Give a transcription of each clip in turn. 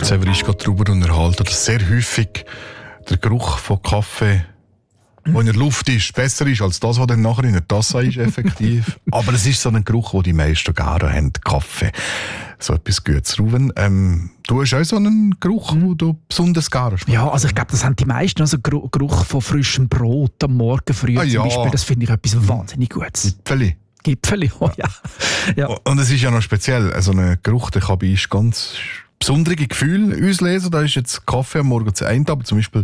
Sever ist gerade darüber unterhalten, dass sehr häufig der Geruch von Kaffee, der in der Luft ist, besser ist als das, was dann nachher in der Tasse ist, effektiv. Aber es ist so ein Geruch, den die meisten gerne haben, Kaffee. So etwas Gutes. Ruben, du hast auch so einen Geruch, den du besonders gerne schmeckst. Ja, also ich glaube, das haben die meisten. Also Geruch von frischem Brot am Morgen früh zum Beispiel, das finde ich etwas wahnsinnig Gutes. Gipfeli, oh ja. Ja. Und es ist ja noch speziell, also ein Geruch, der kann bei uns ganz besondere Gefühle auslesen. Da ist jetzt Kaffee am Morgen zu einem, aber zum Beispiel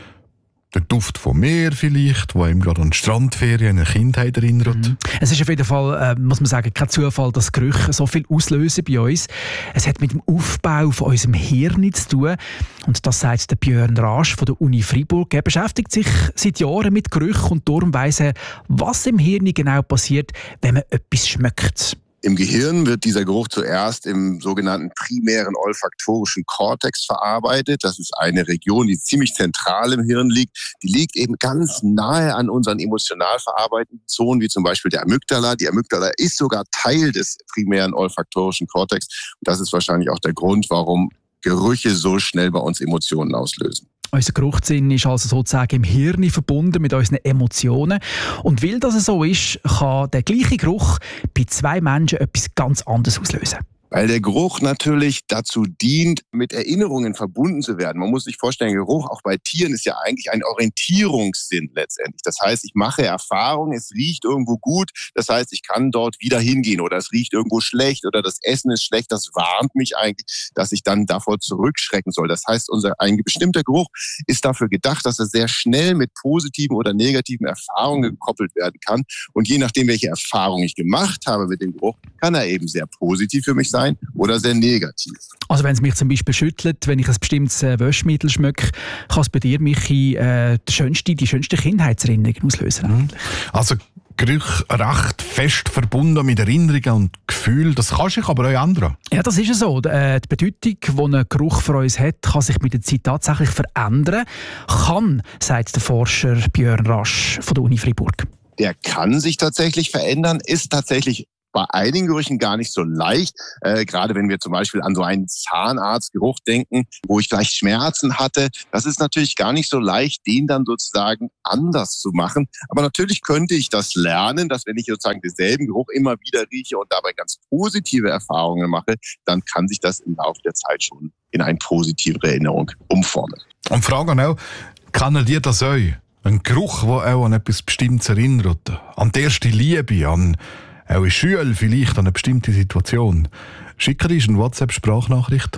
der Duft vom Meer vielleicht, wo ihm gerade an Strandferien, eine Kindheit erinnert. Es ist auf jeden Fall, muss man sagen, kein Zufall, dass Gerüche so viel auslösen bei uns. Es hat mit dem Aufbau von unserem Hirn zu tun. Und das sagt der Björn Rasch von der Uni Freiburg. Er beschäftigt sich seit Jahren mit Gerüchen und darum weiss er, was im Hirn genau passiert, wenn man etwas schmeckt. Im Gehirn wird dieser Geruch zuerst im sogenannten primären olfaktorischen Kortex verarbeitet. Das ist eine Region, die ziemlich zentral im Hirn liegt. Die liegt eben ganz nahe an unseren emotional verarbeitenden Zonen, wie zum Beispiel der Amygdala. Die Amygdala ist sogar Teil des primären olfaktorischen Kortex. Und das ist wahrscheinlich auch der Grund, warum Gerüche so schnell bei uns Emotionen auslösen. Unser Geruchssinn ist also sozusagen im Hirn verbunden mit unseren Emotionen. Und weil das so ist, kann der gleiche Geruch bei zwei Menschen etwas ganz anderes auslösen. Weil der Geruch natürlich dazu dient, mit Erinnerungen verbunden zu werden. Man muss sich vorstellen, Geruch auch bei Tieren ist ja eigentlich ein Orientierungssinn letztendlich. Das heißt, ich mache Erfahrungen, es riecht irgendwo gut, das heißt, ich kann dort wieder hingehen oder es riecht irgendwo schlecht oder das Essen ist schlecht, das warnt mich eigentlich, dass ich dann davor zurückschrecken soll. Das heißt, ein bestimmter Geruch ist dafür gedacht, dass er sehr schnell mit positiven oder negativen Erfahrungen gekoppelt werden kann. Und je nachdem, welche Erfahrung ich gemacht habe mit dem Geruch, kann er eben sehr positiv für mich sein oder sehr negativ. Also wenn es mich zum Beispiel schüttelt, wenn ich ein bestimmtes Waschmittel schmecke, kann es bei dir, Michi, die schönste Kindheitserinnerung auslösen? Also Gerüche recht fest verbunden mit Erinnerungen und Gefühlen, das kann sich aber auch ändern. Ja, das ist ja so. Die Bedeutung, die ein Geruch für uns hat, kann sich mit der Zeit tatsächlich verändern. Kann, sagt der Forscher Björn Rasch von der Uni Freiburg. Der kann sich tatsächlich verändern, ist tatsächlich bei einigen Gerüchen gar nicht so leicht, gerade wenn wir zum Beispiel an so einen Zahnarztgeruch denken, wo ich vielleicht Schmerzen hatte. Das ist natürlich gar nicht so leicht, den dann sozusagen anders zu machen. Aber natürlich könnte ich das lernen, dass wenn ich sozusagen denselben Geruch immer wieder rieche und dabei ganz positive Erfahrungen mache, dann kann sich das im Laufe der Zeit schon in eine positive Erinnerung umformen. Und fragen auch, kann dir das auch? Ein Geruch, der auch an etwas Bestimmtes erinnert? An die erste Liebe, an auch in Schule vielleicht an eine bestimmte Situation. Schicken uns eine WhatsApp-Sprachnachricht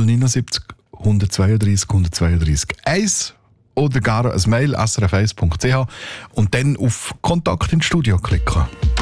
079 132 132 1 oder gar ein Mail srf1.ch und dann auf Kontakt ins Studio klicken.